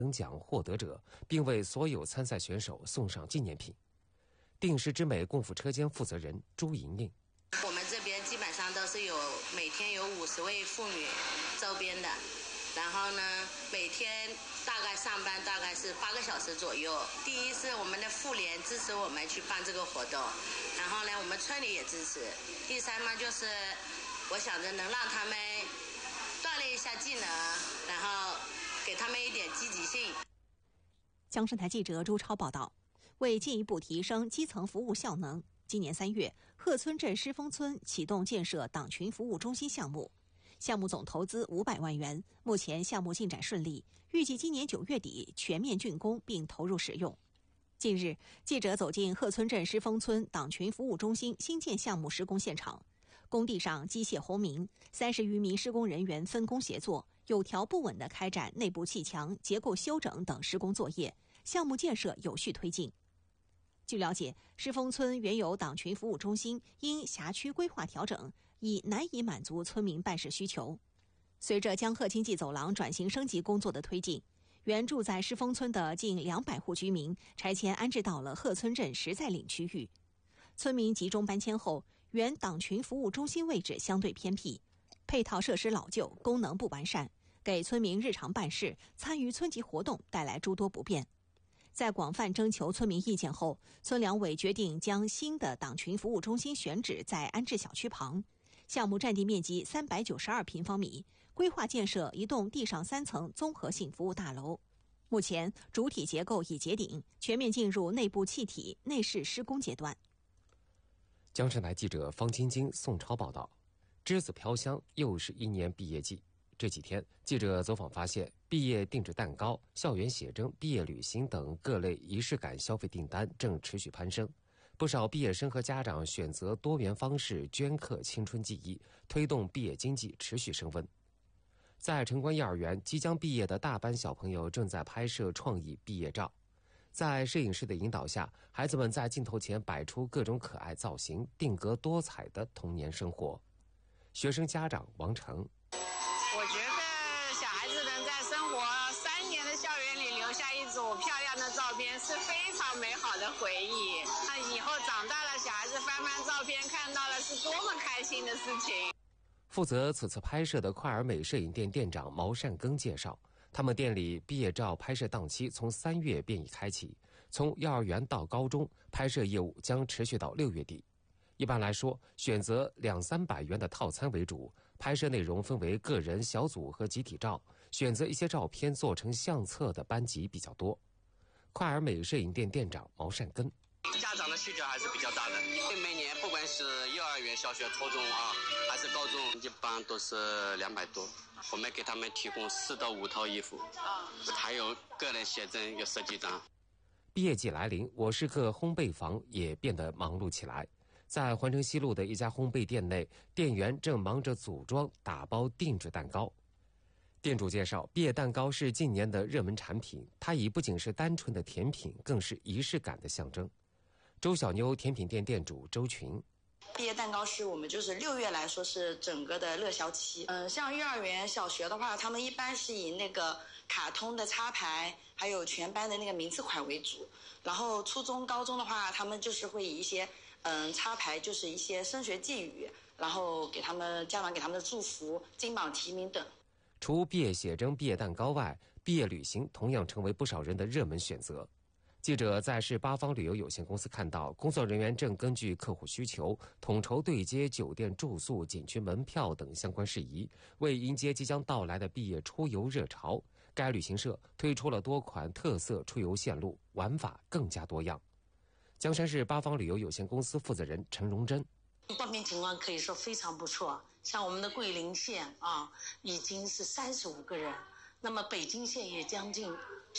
等奖获得者，并为所有参赛选手送上纪念品。定时之美共辅车间负责人朱莹莹： 我们这边基本上都是每天有50位妇女周边的，然后呢，每天大概上班大概是8个小时左右。第一是我们的妇联支持我们去办这个活动，然后呢，我们村里也支持。第三嘛，就是我想着能让他们锻炼一下技能，然后给他们一点积极性。 江山台记者朱超报道。为进一步提升基层服务效能，今年3月，鹤村镇狮峰村启动建设党群服务中心项目，项目总投资500万元，目前项目进展顺利，预计今年9月底全面竣工并投入使用。近日，记者走进鹤村镇狮峰村党群服务中心新建项目施工现场，工地上机械轰鸣，30余名施工人员分工协作，有条不紊地开展内部砌墙、结构修整等施工作业，项目建设有序推进。据了解，狮峰村原有党群服务中心因辖区规划调整，已难以满足村民办事需求。随着江鹤经济走廊转型升级工作的推进，原住在狮峰村的近200户居民拆迁安置到了鹤村镇实在岭区域。村民集中搬迁后，原党群服务中心位置相对偏僻，配套设施老旧，功能不完善，给村民日常办事、参与村级活动带来诸多不便。在广泛征求村民意见后，村两委决定将新的党群服务中心选址在安置小区旁，项目占地面积392平方米，规划建设一栋地上3层综合性服务大楼。目前主体结构已结顶，全面进入内部砌体、内饰施工阶段。 江山台记者方晶晶、宋超报道。栀子飘香，又是一年毕业季。这几天，记者走访发现，毕业定制蛋糕、校园写真、毕业旅行等各类仪式感消费订单正持续攀升。不少毕业生和家长选择多元方式镌刻青春记忆，推动毕业经济持续升温。在城关幼儿园，即将毕业的大班小朋友正在拍摄创意毕业照。在摄影师的引导下，孩子们在镜头前摆出各种可爱造型，定格多彩的童年生活。学生家长王成： 我觉得小孩子能在生活3年的校园里留下一组漂亮的照片，是非常美好的回忆。那以后长大了，小孩子翻翻照片，看到了是多么开心的事情。 负责此次拍摄的快尔美摄影店店长毛善庚介绍，他们店里毕业照拍摄档期从3月便已开启，从幼儿园到高中，拍摄业务将持续到6月底。一般来说，选择200-300元的套餐为主，拍摄内容分为个人、小组和集体照，选择一些照片做成相册的班级比较多。快尔美摄影店店长毛善庚： 家长的需求还是比较大的，因为每年不管是幼儿园、小学、初中还是高中，一般都是200多。我们给他们提供4到5套衣服，还有个人写真，有设计章。 毕业季来临，我是个烘焙坊也变得忙碌起来。在环城西路的一家烘焙店内，店员正忙着组装、打包定制蛋糕。店主介绍，毕业蛋糕是近年的热门产品，它已不仅是单纯的甜品，更是仪式感的象征。周小妞甜品店店主周群： 毕业蛋糕是我们就是6月来说是整个的热销期。像幼儿园、小学的话，他们一般是以那个卡通的插牌，还有全班的那个名次款为主。然后初中、高中的话，他们就是会以一些插牌，就是一些升学寄语，然后给他们家长给他们的祝福、金榜题名等。 除毕业写真、毕业蛋糕外，毕业旅行同样成为不少人的热门选择。记者在市八方旅游有限公司看到，工作人员正根据客户需求，统筹对接酒店住宿、景区门票等相关事宜，为迎接即将到来的毕业出游热潮，该旅行社推出了多款特色出游线路，玩法更加多样。江山市八方旅游有限公司负责人陈荣珍： 报名情况可以说非常不错，像我们的桂林县已经是35个人，那么北京县也将近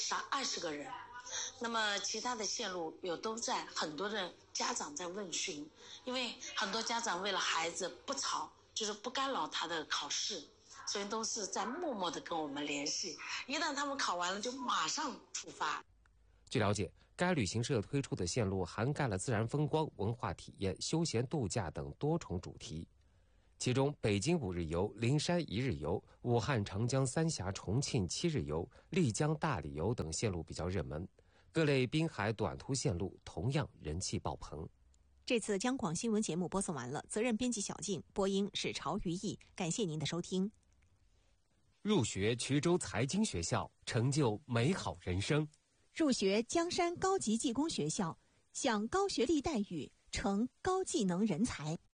20个人，那么其他的线路都在，很多的家长在问询，因为很多家长为了孩子不吵，就是不干扰他的考试，所以都是在默默的跟我们联系，一旦他们考完了就马上出发。 据了解，该旅行社推出的线路涵盖了自然风光、文化体验、休闲度假等多重主题。 其中北京5日游、灵山1日游、武汉、长江三峡、重庆7日游、丽江、大理游等线路比较热门，各类滨海短途线路同样人气爆棚。 这次央广新闻节目播送完了，责任编辑小静，播音是曹于毅，感谢您的收听。 入学衢州财经学校，成就美好人生； 入学江山高级技工学校，享高学历待遇，成高技能人才。